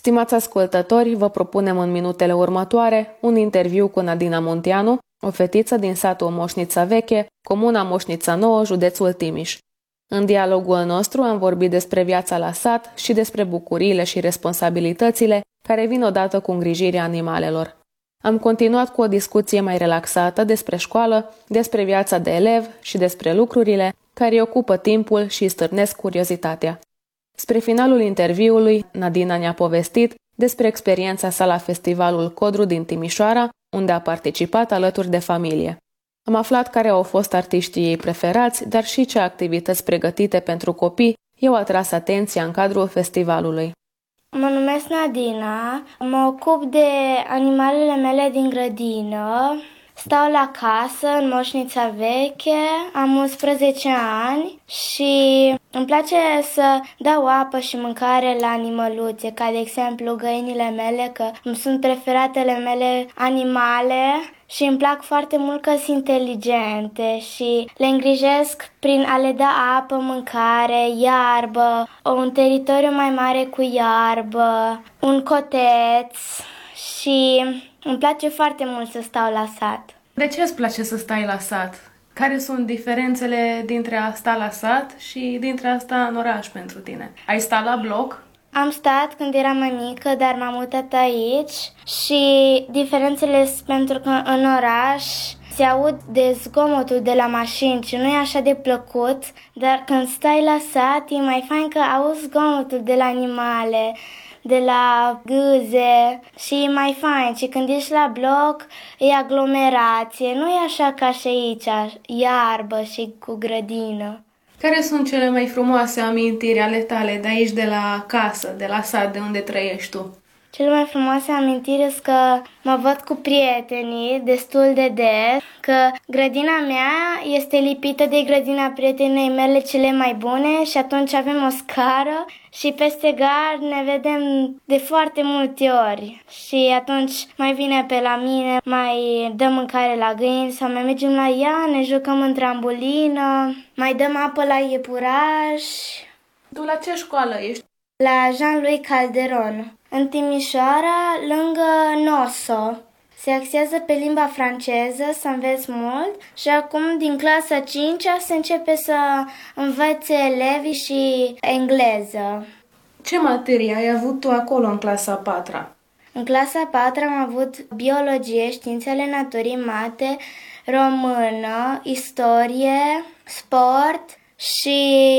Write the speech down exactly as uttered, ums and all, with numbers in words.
Stimați ascultători, vă propunem în minutele următoare un interviu cu Nadina Munteanu, o fetiță din satul Moșnița Veche, comuna Moșnița Nouă, județul Timiș. În dialogul nostru am vorbit despre viața la sat și despre bucuriile și responsabilitățile care vin odată cu îngrijirea animalelor. Am continuat cu o discuție mai relaxată despre școală, despre viața de elev și despre lucrurile care îi ocupă timpul și îi stârnesc curiozitatea. Spre finalul interviului, Nadina ne-a povestit despre experiența sa la festivalul Codru din Timișoara, unde a participat alături de familie. Am aflat care au fost artiștii ei preferați, dar și ce activități pregătite pentru copii i-au atras atenția în cadrul festivalului. Mă numesc Nadina, mă ocup de animalele mele din grădină, stau la casă în Moșnița Veche, am unsprezece ani și îmi place să dau apă și mâncare la animăluțe, ca de exemplu găinile mele, că îmi sunt preferatele mele animale și îmi plac foarte mult că sunt inteligente și le îngrijesc prin a le da apă, mâncare, iarbă, un teritoriu mai mare cu iarbă, un coteț și îmi place foarte mult să stau la sat. De ce îți place să stai la sat? Care sunt diferențele dintre a sta la sat și dintre a sta în oraș pentru tine? Ai stat la bloc? Am stat când eram mai mică, dar m-am mutat aici și diferențele sunt pentru că în oraș se aud de zgomotul de la mașini și nu e așa de plăcut, dar când stai la sat e mai fain că auzi zgomotul de la animale, de la gâze și e mai fain. Și când ești la bloc e aglomerație, nu e așa ca și aici, iarbă și cu grădină. Care sunt cele mai frumoase amintiri ale tale de aici, de la casă, de la sat, de unde trăiești tu? Cele mai frumoase amintiri sunt că mă văd cu prietenii destul de des, că grădina mea este lipită de grădina prietenei mele cele mai bune și atunci avem o scară și peste gard ne vedem de foarte multe ori și atunci mai vine pe la mine, mai dăm mâncare la găini sau mai mergem la ea, ne jucăm în trambulină, mai dăm apă la iepuraș. Tu la ce școală ești? La Jean-Louis Calderon, în Timișoara, lângă Noso. Se axează pe limba franceză, să înveți mult și acum din clasa a cincea se începe să învețe elevii și engleză. Ce materie ai avut tu acolo în clasa a patra? În clasa a patra am avut biologie, științele naturii, mate, română, istorie, sport și